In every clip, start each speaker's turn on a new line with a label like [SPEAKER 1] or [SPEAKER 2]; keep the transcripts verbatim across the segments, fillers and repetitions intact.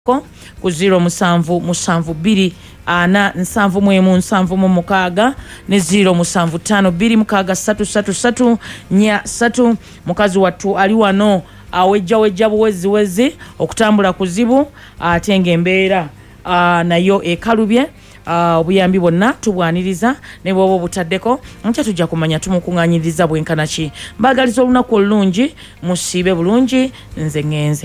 [SPEAKER 1] ku zero musanvu musanvu biri ana nsanvu mwemu nsanvu mu mukaga ne zero musanvu tano biri mukaga satu satu satu nya satu. Mukazi watu ali wano awejja wejja buwezi wezi okutambula kuzibu atenge embeera nayo ekalubye obuyambi bonna tubwaniriza ne bwobo butaddeko nkya tujja kumanya tumukuŋŋaanyiriza bwenkana ki. Mbagaliza olunaku olulungi musiibe bulungi nze ŋŋenze.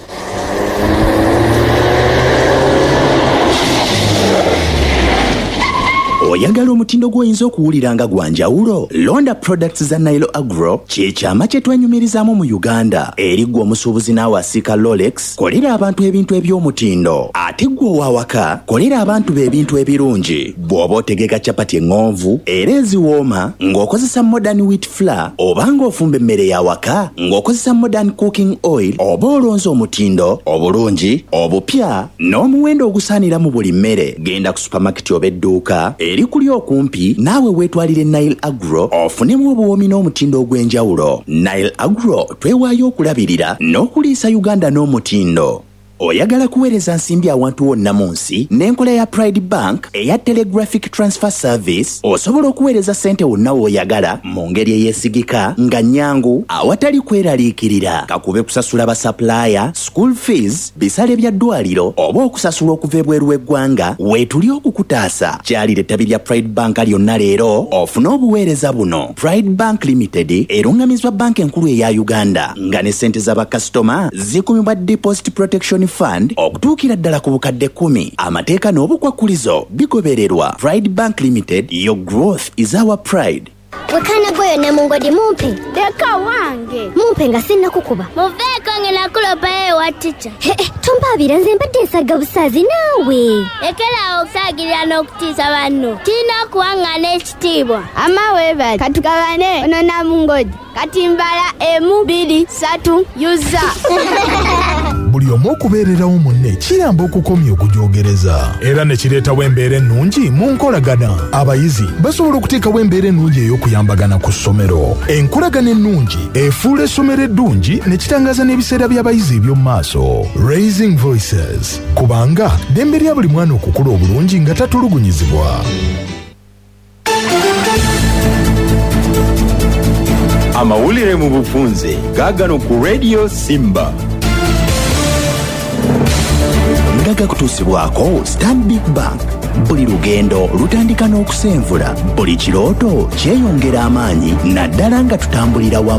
[SPEAKER 2] Oyagala omutindo gw'oyinza okuwulira nga gwa njawulo? Londa products za Nile Agro kyekyama kye twenyumirizaamu mu Uganda. Eri ggwe omusuubuzi n'awasiika Rolex, kolera abantu ebintu eby'omutindo. Ate ggwe owawaka, kolera abantu b'ebintu ebirungi. Bw'oba otegeka capati eŋŋonvu era eziwooma ng'okozesa modern wheat flour, oba ng'ofumba emmere y'awaka ng'okozesa modern cooking oil, oba olonza omutindo obulungi obupya n'omuwendo ogusaanira mu buli mmere, genda ku supermarket oba edduuka eri kuli okumpi naawe weetwalire Nile Agro ofunemu obuwoomi n'omutindo ogw'enjawulo. Nile Agro twewaayo okulabirira n'okuliisa Uganda n'omutindo. Oyagala kuweereza nsimbi awantu wonna mu nsi n'enkola ya Pride Bank eya Telegraphic Transfer Service, osobola okuweereza ssente wonna w'oyagala mu ngeri eyeesigika nga nnyangu awatali kweraliikirira. Kakube kusasula basapulaaya, school fees, bisale bya ddwaliro oba okusasula okuva ebweru w'eggwanga weetuli okukutaasa. Kyalira ettabi lya Pride Bank lyonna leero ofune obuweereza buno. Pride Bank Limited erungamizwa banka enkulu eya Uganda nga ne ssente z'abakasitoma zikumibwa Deposit Protection Fund okutuukira ddala ku bukadde kumi. Amateeka n'obukwakulizo bigobererwa. Pride Bank Limited, your growth is our pride.
[SPEAKER 3] Wakana goyo ne mungodi mumpe.
[SPEAKER 4] Deka wange.
[SPEAKER 3] Mumpe nga sinna kukuba.
[SPEAKER 4] Muveko ngena kulopa ye wa teacher.
[SPEAKER 3] He he, tumbabira nze mbadde nsaga busazi naawe.
[SPEAKER 4] Ekela okusagirira n'okutiisa banno. Tina kuwangana ekitiibwa. Amaweba katugabane ono na mungodi. Katimbala emu biri satu yuza.
[SPEAKER 5] Buli omu okubeererawo munne kiyamba okukomya okujoogereza era ne kireetawo embeera ennungi mu nkolagana. Abayizi basobola okuteekawo embeera ennungi ey'okuyambagana ku ssomero. Enkolagana ennungi efuula essomero eddungi ne kitangaza n'ebiseera by'abayizi eby'omu maaso. Raising Voices, kubanga ddembe lya buli mwana okukula obulungi nga tatulugunyizibwa.
[SPEAKER 2] Amawulire mu bufunze gaagano ku Radio Simba. Ndaga kutuusibwako Stanbic Bank. Buli lugendo lutandika n'okusenvula, buli kirooto kyeyongera amaanyi naddala nga tutambulira wamu.